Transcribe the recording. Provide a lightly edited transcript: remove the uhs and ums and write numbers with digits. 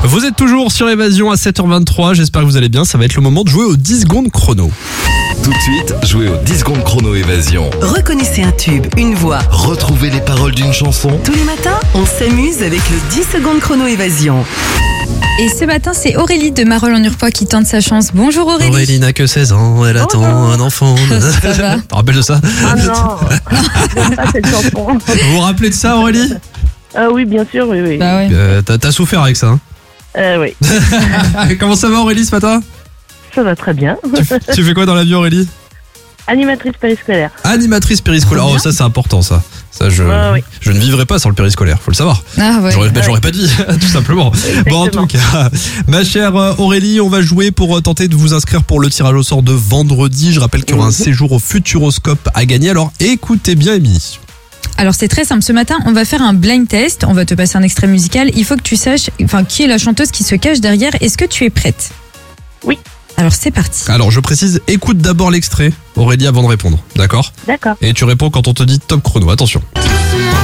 Vous êtes toujours sur Évasion à 7h23, j'espère que vous allez bien, ça va être le moment de jouer aux 10 secondes chrono. Tout de suite, jouez aux 10 secondes chrono Évasion. Reconnaissez un tube, une voix. Retrouvez les paroles d'une chanson. Tous les matins, on s'amuse avec le 10 secondes chrono Évasion. Et ce matin, c'est Aurélie de Marolles en Urpois qui tente sa chance. Bonjour Aurélie. Aurélie n'a que 16 ans, elle attend un enfant. Ça va. Tu te rappelles de ça? Ah non, j'aime pas cette chanson. Vous vous rappelez de ça, Aurélie? Oui, bien sûr, oui. Bah ouais. T'as souffert avec ça, hein? Oui, Comment ça va, Aurélie, ce matin? ça va très bien. Tu fais quoi dans la vie, Aurélie? Animatrice périscolaire. Animatrice périscolaire. Oh, ça c'est important, ça. Je Oui. ne vivrai pas sans le périscolaire, faut le savoir. Ah ouais. J'aurais pas de vie, tout simplement. Bon, en tout cas, ma chère Aurélie, on va jouer pour tenter de vous inscrire pour le tirage au sort de vendredi. Je rappelle qu'il y aura un séjour au Futuroscope à gagner. Alors écoutez bien, Émilie. Alors c'est très simple. Ce matin, on va faire un blind test. On va te passer un extrait musical. Il faut que tu saches, qui est la chanteuse qui se cache derrière. Est-ce que tu es prête? Oui. Alors c'est parti. Alors je précise, écoute d'abord l'extrait, Aurélie, avant de répondre, d'accord? D'accord. Et tu réponds quand on te dit top chrono, attention. Doucement,